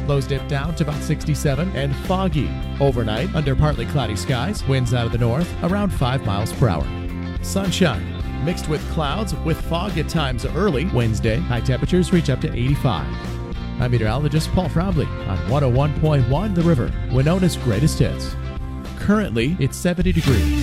Lows dip down to about 67 and foggy. Overnight, under partly cloudy skies, winds out of the north around 5 miles per hour. Sunshine mixed with clouds with fog at times early Wednesday. High temperatures reach up to 85. I'm meteorologist Paul Frobley on 101.1 The River, Winona's greatest hits. Currently, it's 70 degrees.